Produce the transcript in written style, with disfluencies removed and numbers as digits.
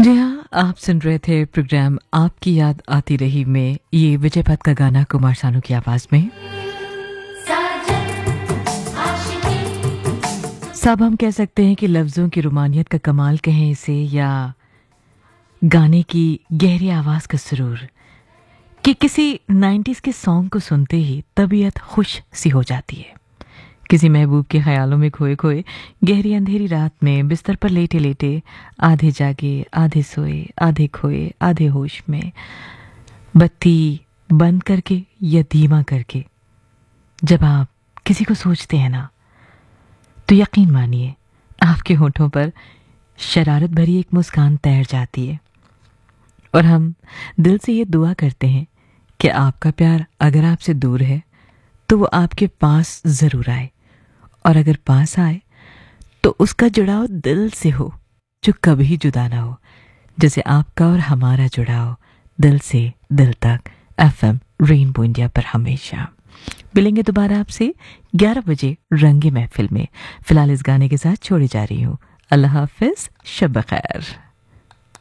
जी हाँ, आप सुन रहे थे प्रोग्राम आपकी याद आती रही में ये विजय भट्ट का गाना कुमार सानू की आवाज में। सब हम कह सकते हैं कि लफ्जों की रोमानियत का कमाल कहें इसे या गाने की गहरी आवाज का सुरूर कि किसी 90s के सॉन्ग को सुनते ही तबीयत खुश सी हो जाती है। किसी महबूब के ख्यालों में खोए खोए गहरी अंधेरी रात में बिस्तर पर लेटे लेटे आधे जागे आधे सोए आधे खोए आधे होश में बत्ती बंद करके या धीमा करके जब आप किसी को सोचते हैं ना तो यकीन मानिए आपके होठों पर शरारत भरी एक मुस्कान तैर जाती है और हम दिल से ये दुआ करते हैं कि आपका प्यार अगर आपसे दूर है तो वो आपके पास जरूर आए और अगर पास आए तो उसका जुड़ाव दिल से हो जो कभी जुदा ना हो, जैसे आपका और हमारा जुड़ाव दिल से दिल तक एफएम रेनबो इंडिया पर हमेशा। मिलेंगे दोबारा आपसे 11 बजे रंगे महफिल में। फिलहाल इस गाने के साथ छोड़े जा रही हूँ। अल्लाह हाफिज, शब खैर।